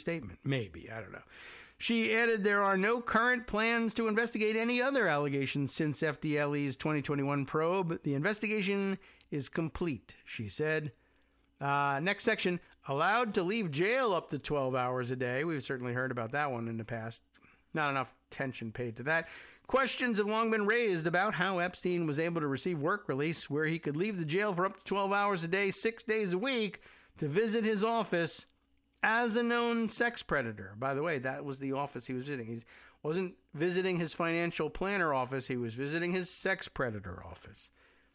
statement. Maybe. I don't know. She added there are no current plans to investigate any other allegations since FDLE's 2021 probe. The investigation is complete, she said. Next section, allowed to leave jail up to 12 hours a day. We've certainly heard about that one in the past. Not enough attention paid to that. Questions have long been raised about how Epstein was able to receive work release where he could leave the jail for up to 12 hours a day, 6 days a week, to visit his office as a known sex predator. By the way, that was the office he was visiting. He wasn't visiting his financial planner office. He was visiting his sex predator office.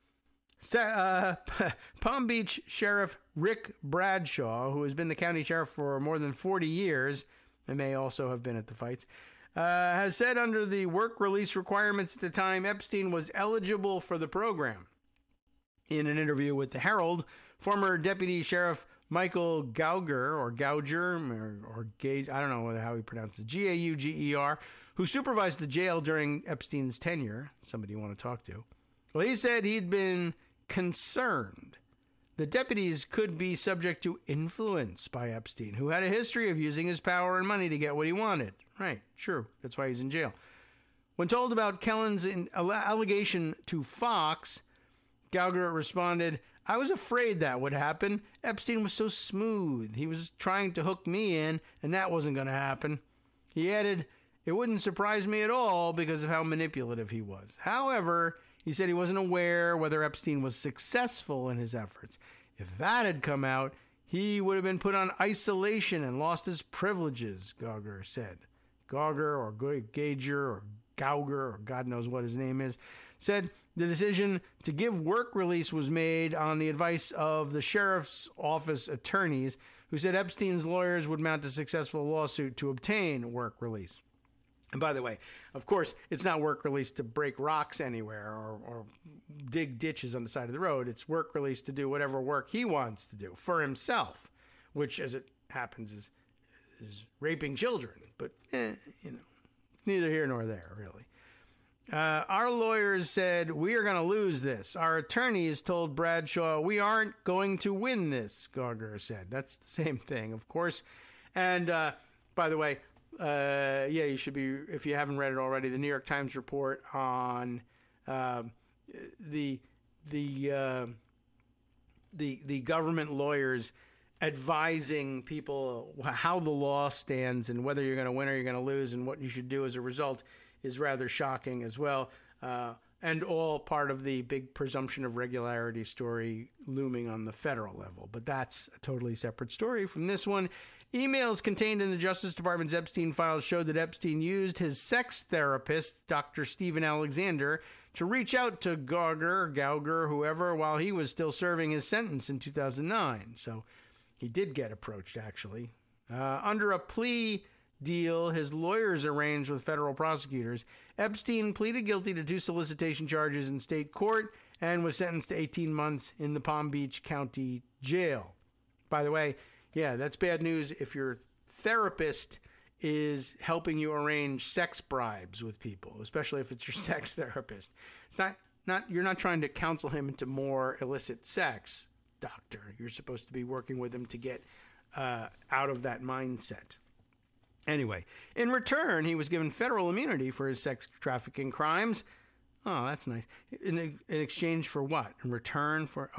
Palm Beach Sheriff Rick Bradshaw, who has been the county sheriff for more than 40 years, and may also have been at the fights, has said under the work release requirements at the time, Epstein was eligible for the program. In an interview with the Herald, former Deputy Sheriff Michael Gauger, or Gage, I don't know how he pronounces it, Gauger, who supervised the jail during Epstein's tenure, somebody you want to talk to, well, he said he'd been concerned the deputies could be subject to influence by Epstein, who had a history of using his power and money to get what he wanted. Right, sure, that's why he's in jail. When told about Kellen's allegation to Fox, Gauger responded, I was afraid that would happen. Epstein was so smooth. He was trying to hook me in, and that wasn't going to happen. He added, it wouldn't surprise me at all because of how manipulative he was. However, he said he wasn't aware whether Epstein was successful in his efforts. If that had come out, he would have been put on isolation and lost his privileges, Gauger said. Gauger or Gauger or Gauger, or God knows what his name is, said the decision to give work release was made on the advice of the sheriff's office attorneys, who said Epstein's lawyers would mount a successful lawsuit to obtain work release. And by the way, of course, it's not work release to break rocks anywhere or dig ditches on the side of the road. It's work release to do whatever work he wants to do for himself, which, as it happens, is raping children. But, it's neither here nor there, really. Our lawyers said, we are going to lose this. Our attorneys told Bradshaw, we aren't going to win this, Gauger said. That's the same thing, of course. And, by the way, you should be, if you haven't read it already, the New York Times report on the government lawyers advising people how the law stands and whether you're going to win or you're going to lose and what you should do as a result is rather shocking as well. And all part of the big presumption of regularity story looming on the federal level. But that's a totally separate story from this one. Emails contained in the Justice Department's Epstein files showed that Epstein used his sex therapist, Dr. Stephen Alexander, to reach out to Gauger, whoever, while he was still serving his sentence in 2009. So he did get approached, actually. Under a plea deal his lawyers arranged with federal prosecutors, Epstein pleaded guilty to 2 solicitation charges in state court and was sentenced to 18 months in the Palm Beach County Jail. By the way, yeah, that's bad news if your therapist is helping you arrange sex bribes with people, especially if it's your sex therapist. It's not you're not trying to counsel him into more illicit sex, doctor. You're supposed to be working with him to get out of that mindset. Anyway, in return, he was given federal immunity for his sex trafficking crimes. Oh, that's nice. In exchange for what? In return for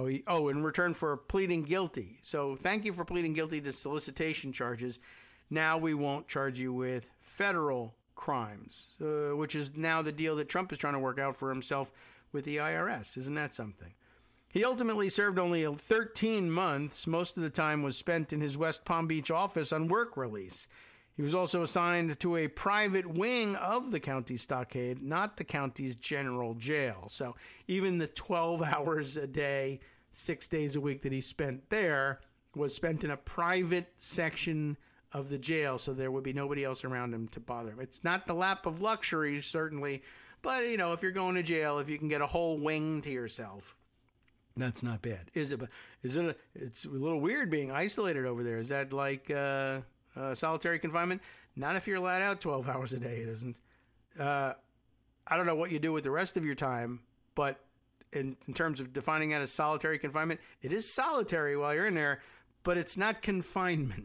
pleading guilty. So thank you for pleading guilty to solicitation charges. Now we won't charge you with federal crimes, which is now the deal that Trump is trying to work out for himself with the IRS. Isn't that something? He ultimately served only 13 months. Most of the time was spent in his West Palm Beach office on work release. He was also assigned to a private wing of the county stockade, not the county's general jail. So even the 12 hours a day, 6 days a week that he spent there was spent in a private section of the jail, so there would be nobody else around him to bother him. It's not the lap of luxury, certainly, but, if you're going to jail, if you can get a whole wing to yourself, that's not bad. Is it? It's a little weird being isolated over there. Is that like solitary confinement? Not if you're allowed out 12 hours a day. It isn't. I don't know what you do with the rest of your time, but in terms of defining that as solitary confinement, it is solitary while you're in there, but it's not confinement.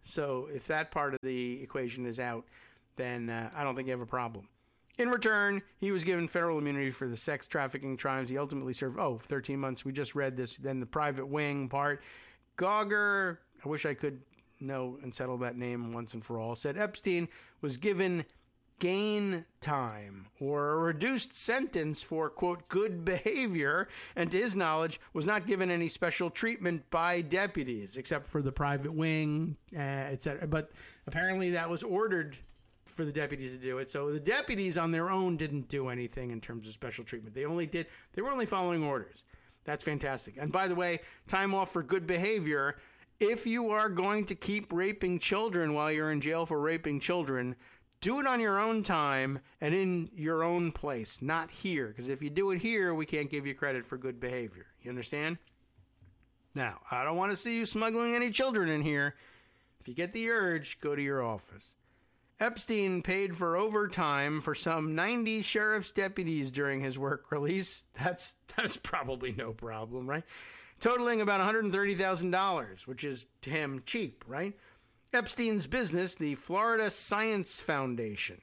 So if that part of the equation is out, then I don't think you have a problem. In return, he was given federal immunity for the sex trafficking crimes. He ultimately served, 13 months. We just read this. Then the private wing part. Gauger, I wish I could know and settle that name once and for all, said Epstein was given gain time or a reduced sentence for, quote, good behavior, and to his knowledge was not given any special treatment by deputies except for the private wing, etc. But apparently that was ordered for the deputies to do it. So the deputies on their own didn't do anything in terms of special treatment. They were only following orders. That's fantastic. And by the way, time off for good behavior. If you are going to keep raping children while you're in jail for raping children, do it on your own time and in your own place, not here. Because if you do it here, we can't give you credit for good behavior. You understand? Now, I don't want to see you smuggling any children in here. If you get the urge, go to your office. Epstein paid for overtime for some 90 sheriff's deputies during his work release. That's probably no problem, right? Totaling about $130,000, which is to him cheap, right? Epstein's business, the Florida Science Foundation,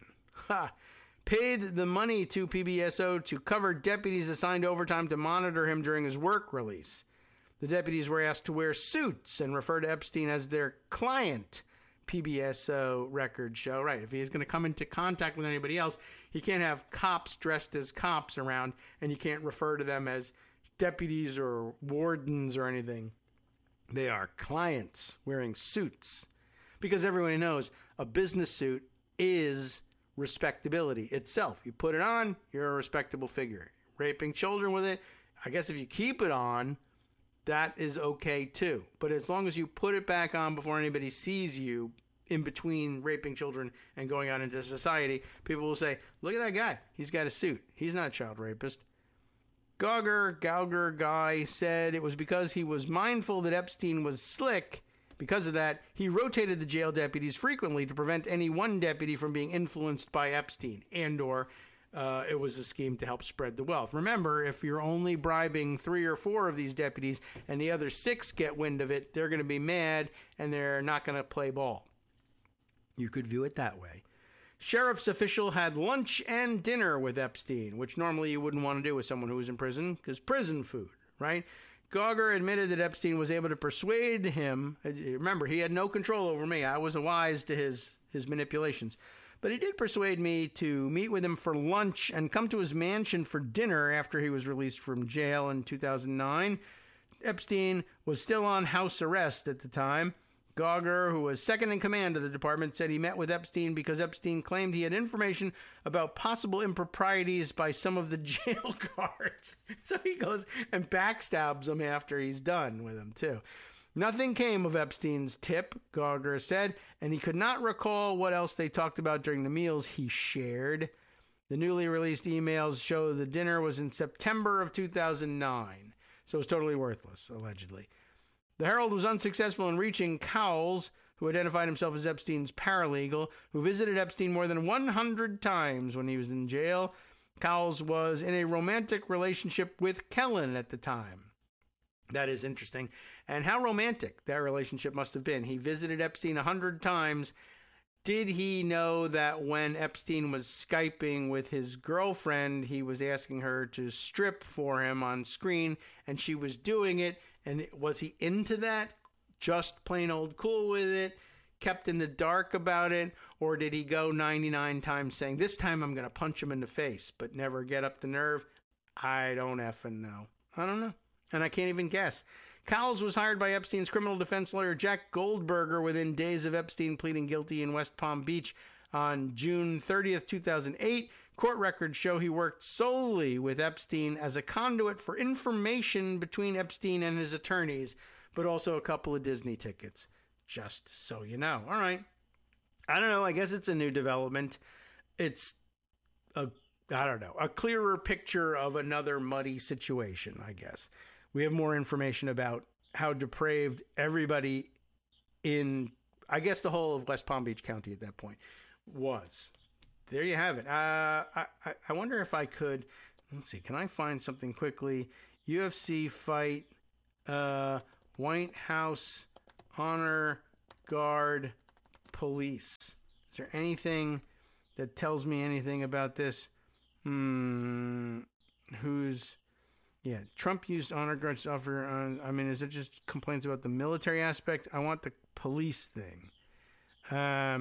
paid the money to PBSO to cover deputies assigned overtime to monitor him during his work release. The deputies were asked to wear suits and refer to Epstein as their client, PBSO records show. Right, if he's going to come into contact with anybody else, he can't have cops dressed as cops around, and you can't refer to them as deputies or wardens or anything. They are clients wearing suits. Because everybody knows a business suit is respectability itself. You put it on, you're a respectable figure. Raping children with it, I guess if you keep it on, that is okay too. But as long as you put it back on before anybody sees you in between raping children and going out into society, people will say, look at that guy. He's got a suit. He's not a child rapist. Gauger guy said it was because he was mindful that Epstein was slick. Because of that, he rotated the jail deputies frequently to prevent any one deputy from being influenced by Epstein, and/or it was a scheme to help spread the wealth. Remember, if you're only bribing 3 or 4 of these deputies and the other 6 get wind of it, they're going to be mad and they're not going to play ball. You could view it that way. Sheriff's official had lunch and dinner with Epstein, which normally you wouldn't want to do with someone who was in prison, because prison food, right? Gauger admitted that Epstein was able to persuade him. Remember, he had no control over me. I was wise to his manipulations. But he did persuade me to meet with him for lunch and come to his mansion for dinner after he was released from jail in 2009. Epstein was still on house arrest at the time. Gauger, who was second in command of the department, said he met with Epstein because Epstein claimed he had information about possible improprieties by some of the jail guards. So he goes and backstabs them after he's done with them, too. Nothing came of Epstein's tip, Gauger said, and he could not recall what else they talked about during the meals he shared. The newly released emails show the dinner was in September of 2009, so it was totally worthless, allegedly. The Herald was unsuccessful in reaching Cowles, who identified himself as Epstein's paralegal, who visited Epstein more than 100 times when he was in jail. Cowles was in a romantic relationship with Kellen at the time. That is interesting. And how romantic that relationship must have been. He visited Epstein 100 times. Did he know that when Epstein was Skyping with his girlfriend, he was asking her to strip for him on screen, and she was doing it? And was he into that? Just plain old cool with it? Kept in the dark about it? Or did he go 99 times saying, this time I'm going to punch him in the face, but never get up the nerve? I don't effing know. I don't know. And I can't even guess. Cowles was hired by Epstein's criminal defense lawyer Jack Goldberger within days of Epstein pleading guilty in West Palm Beach on June 30th, 2008. Court records show he worked solely with Epstein as a conduit for information between Epstein and his attorneys, but also a couple of Disney tickets. Just so you know. All right. I don't know. I guess it's a new development. It's a clearer picture of another muddy situation, I guess. We have more information about how depraved everybody in, I guess, the whole of West Palm Beach County at that point was. There you have it. I wonder if I could, let's see, can I find something quickly? UFC fight, White House honor Guard police. Is there anything that tells me anything about this? Trump used honor guards to offer. Is it just complaints about the military aspect? I want the police thing. I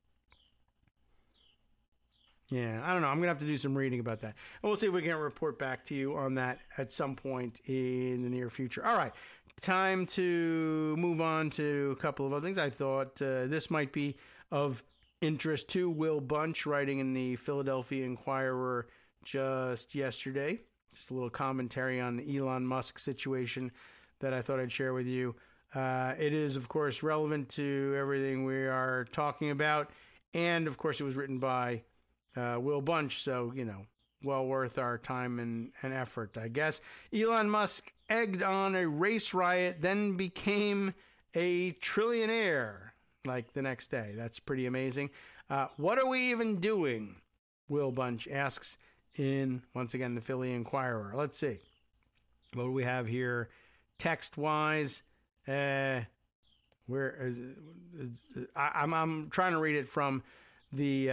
don't know. I'm going to have to do some reading about that. And we'll see if we can report back to you on that at some point in the near future. All right. Time to move on to a couple of other things. I thought this might be of interest to Will Bunch, writing in the Philadelphia Inquirer just yesterday. Just a little commentary on the Elon Musk situation that I thought I'd share with you. It is, of course, relevant to everything we are talking about. And, of course, it was written by Will Bunch. So, well worth our time and effort, I guess. Elon Musk egged on a race riot, then became a trillionaire like the next day. That's pretty amazing. What are we even doing? Will Bunch asks in, once again, the Philly Inquirer. Let's see. What do we have here text-wise? Where is it? I'm trying to read it from the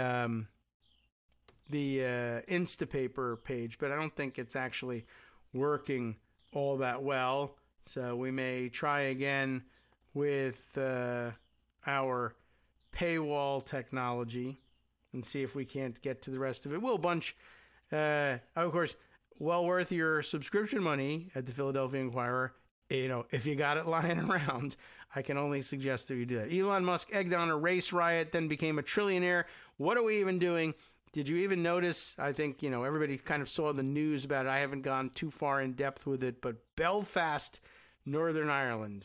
Instapaper page, but I don't think it's actually working all that well. So we may try again with our paywall technology and see if we can't get to the rest of it. Will Bunch, of course, well worth your subscription money at the Philadelphia Inquirer. If you got it lying around, I can only suggest that you do that. Elon Musk egged on a race riot, then became a trillionaire. What are we even doing? Did you even notice? I think, everybody kind of saw the news about it. I haven't gone too far in depth with it, but Belfast, Northern Ireland,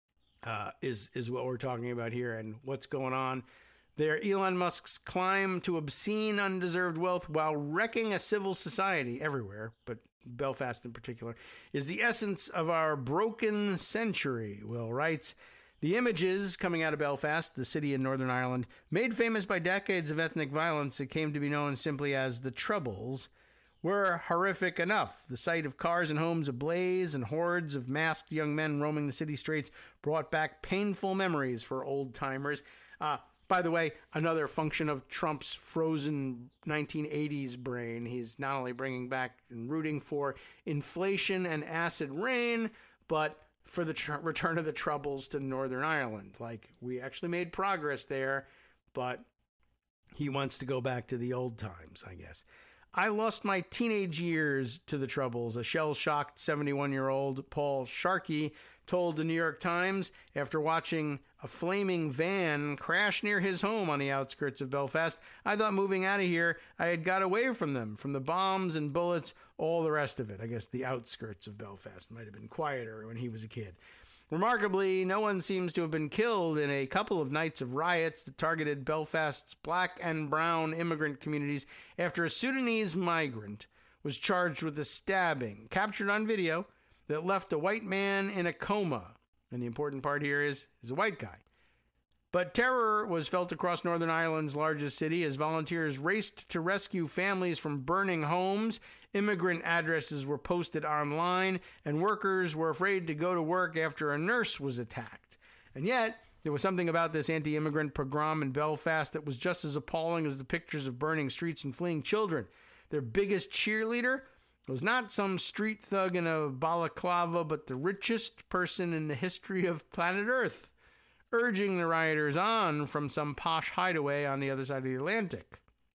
is what we're talking about here and what's going on there. Elon Musk's climb to obscene, undeserved wealth while wrecking a civil society everywhere, but Belfast in particular, is the essence of our broken century, Will writes. The images coming out of Belfast, the city in Northern Ireland, made famous by decades of ethnic violence that came to be known simply as the Troubles, were horrific enough. The sight of cars and homes ablaze and hordes of masked young men roaming the city streets brought back painful memories for old-timers. By the way, another function of Trump's frozen 1980s brain. He's not only bringing back and rooting for inflation and acid rain, but for the return of the Troubles to Northern Ireland. Like, we actually made progress there, but he wants to go back to the old times, I guess. I lost my teenage years to the Troubles, a shell-shocked 71-year-old Paul Sharkey told the New York Times after watching a flaming van crash near his home on the outskirts of Belfast. I thought moving out of here, I had got away from them, from the bombs and bullets, all the rest of it. I guess the outskirts of Belfast might have been quieter when he was a kid. Remarkably, no one seems to have been killed in a couple of nights of riots that targeted Belfast's black and brown immigrant communities after a Sudanese migrant was charged with a stabbing, captured on video, that left a white man in a coma. And the important part here is he's a white guy. But terror was felt across Northern Ireland's largest city as volunteers raced to rescue families from burning homes. Immigrant addresses were posted online, and workers were afraid to go to work after a nurse was attacked. And yet, there was something about this anti-immigrant pogrom in Belfast that was just as appalling as the pictures of burning streets and fleeing children. Their biggest cheerleader was not some street thug in a balaclava, but the richest person in the history of planet Earth, urging the rioters on from some posh hideaway on the other side of the Atlantic.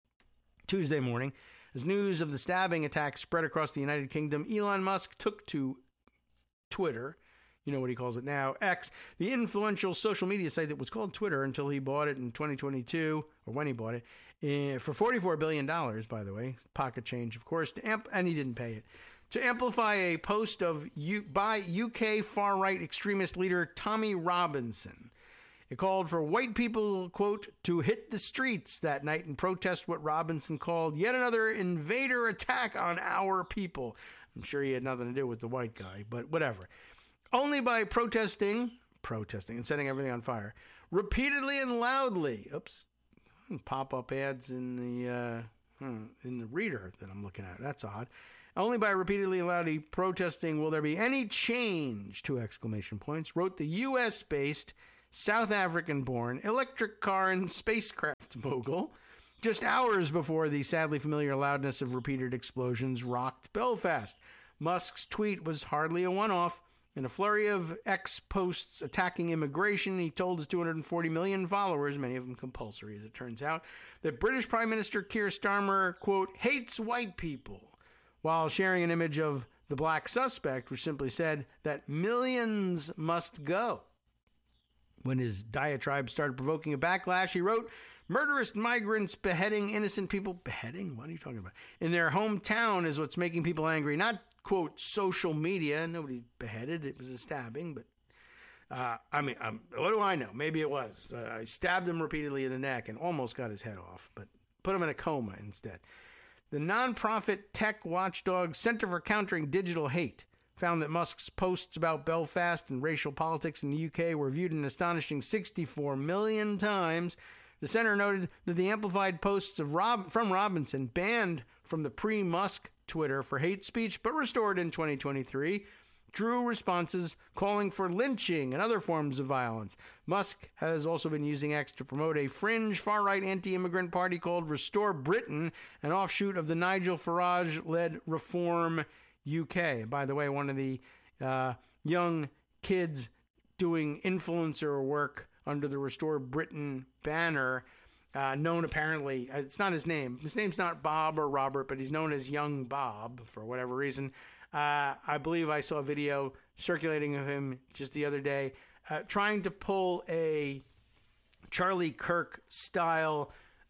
Tuesday morning, as news of the stabbing attack spread across the United Kingdom, Elon Musk took to Twitter, you know what he calls it now, X, the influential social media site that was called Twitter until he bought it in 2022, or when he bought it, for $44 billion, by the way, pocket change, of course, and he didn't pay it, to amplify a post by UK far-right extremist leader Tommy Robinson. It called for white people, quote, to hit the streets that night and protest what Robinson called yet another invader attack on our people. I'm sure he had nothing to do with the white guy, but whatever. Only by protesting and setting everything on fire, repeatedly and loudly. Oops, pop-up ads in the reader that I'm looking at. That's odd. Only by repeatedly and loudly protesting will there be any change, 2 exclamation points, wrote the U.S.-based South African-born electric car and spacecraft mogul, just hours before the sadly familiar loudness of repeated explosions rocked Belfast. Musk's tweet was hardly a one-off. In a flurry of X posts attacking immigration, he told his 240 million followers, many of them compulsory as it turns out, that British Prime Minister Keir Starmer, quote, hates white people, while sharing an image of the black suspect, which simply said that millions must go. When his diatribe started provoking a backlash, he wrote, murderous migrants beheading innocent people. Beheading? What are you talking about? In their hometown is what's making people angry, not, quote, social media. Nobody beheaded. It was a stabbing, but what do I know? Maybe it was. I stabbed him repeatedly in the neck and almost got his head off, but put him in a coma instead. The nonprofit tech watchdog Center for Countering Digital Hate found that Musk's posts about Belfast and racial politics in the UK were viewed an astonishing 64 million times. The center noted that the amplified posts from Robinson, banned from the pre-Musk Twitter for hate speech, but restored in 2023, drew responses calling for lynching and other forms of violence. Musk has also been using X to promote a fringe far-right anti-immigrant party called Restore Britain, an offshoot of the Nigel Farage-led Reform UK. By the way, one of the young kids doing influencer work under the Restore Britain banner, known apparently, it's not his name. His name's not Bob or Robert, but he's known as Young Bob for whatever reason. I believe I saw a video circulating of him just the other day trying to pull a Charlie Kirk style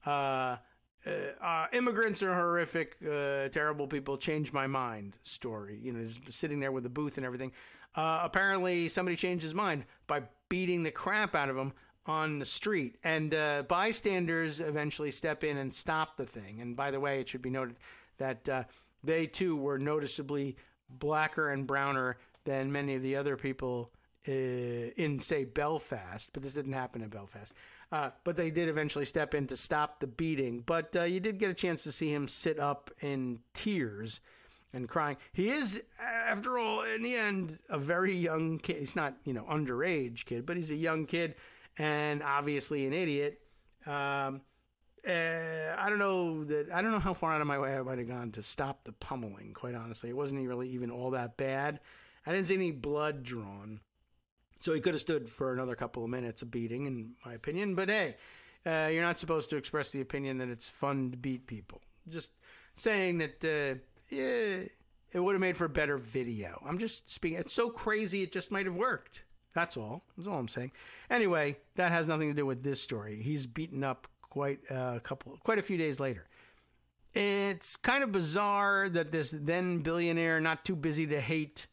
immigrants are horrific, terrible people, change my mind story. You know, just sitting there with a booth and everything. Apparently somebody changed his mind by beating the crap out of him on the street. And bystanders eventually step in and stop the thing. And by the way, it should be noted that they too were noticeably blacker and browner than many of the other people in, say, Belfast. But this didn't happen in Belfast. But they did eventually step in to stop the beating. But you did get a chance to see him sit up in tears and crying. He is, after all, in the end, a very young kid. He's not, underage kid, but he's a young kid and obviously an idiot. I don't know how far out of my way I might have gone to stop the pummeling, quite honestly. It wasn't really even all that bad. I didn't see any blood drawn. So he could have stood for another couple of minutes of beating, in my opinion. But hey, you're not supposed to express the opinion that it's fun to beat people. Just saying that it would have made for a better video. I'm just speaking. It's so crazy it just might have worked. That's all. That's all I'm saying. Anyway, that has nothing to do with this story. He's beaten up quite a few days later. It's kind of bizarre that this then billionaire, not too busy to hate,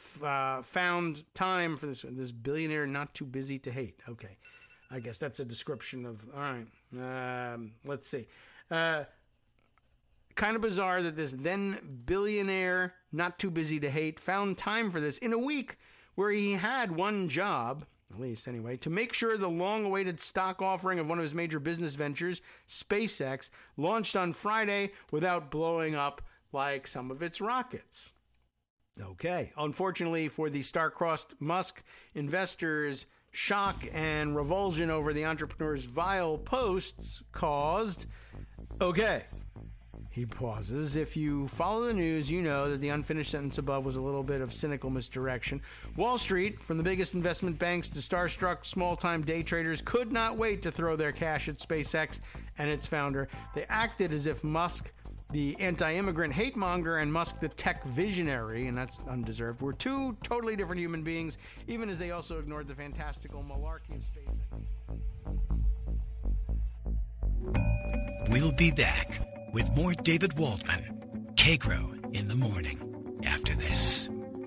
found time for this billionaire not too busy to hate. Okay, I guess that's a description of. All right, let's see. Kind of bizarre that this then billionaire not too busy to hate found time for this in a week where he had one job, at least anyway, to make sure the long-awaited stock offering of one of his major business ventures, SpaceX, launched on Friday without blowing up like some of its rockets. Okay. Unfortunately for the star-crossed Musk, investors' shock and revulsion over the entrepreneur's vile posts caused... Okay. He pauses. If you follow the news, you know that the unfinished sentence above was a little bit of cynical misdirection. Wall Street, from the biggest investment banks to starstruck small-time day traders, could not wait to throw their cash at SpaceX and its founder. They acted as if Musk, the anti-immigrant hate monger, and Musk, the tech visionary, and that's undeserved, were two totally different human beings, even as they also ignored the fantastical malarkey of SpaceX. We'll be back with more David Waldman, K-Grow in the morning, after this.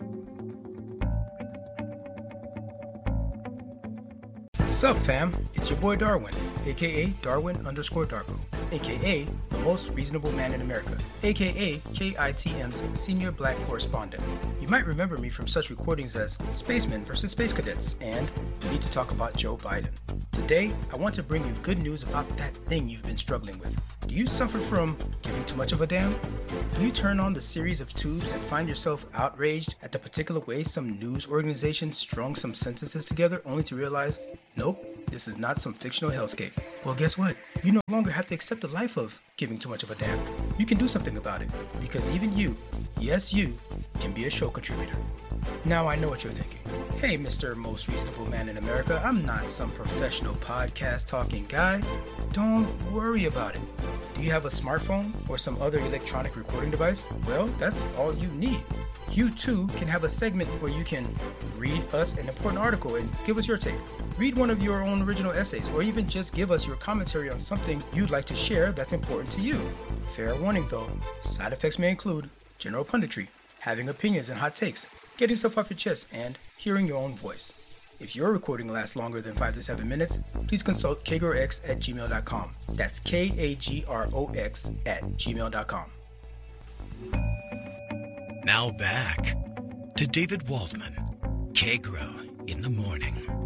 Sup fam, it's your boy Darwin, aka Darwin_Darko, aka the most reasonable man in America, aka KITM's senior black correspondent. You might remember me from such recordings as Spacemen vs. Space Cadets and We Need to Talk About Joe Biden. Today, I want to bring you good news about that thing you've been struggling with. Do you suffer from giving too much of a damn? Do you turn on the series of tubes and find yourself outraged at the particular way some news organization strung some sentences together only to realize, nope, Nope, this is not some fictional hellscape. Well, guess what? You no longer have to accept the life of giving too much of a damn. You can do something about it, because even you, yes you, can be a show contributor. Now I know what you're thinking. Hey, Mr. Most Reasonable Man in America, I'm not some professional podcast talking guy. Don't worry about it. Do you have a smartphone or some other electronic recording device? Well, that's all you need. You too can have a segment where you can read us an important article and give us your take. Read one of your own original essays, or even just give us your commentary on something you'd like to share that's important to you. Fair warning though, side effects may include general punditry, having opinions and hot takes, getting stuff off your chest, and hearing your own voice. If your recording lasts longer than 5 to 7 minutes, please consult kagrox@gmail.com. That's KAGROX@gmail.com. Now back to David Waldman, Kagro in the Morning.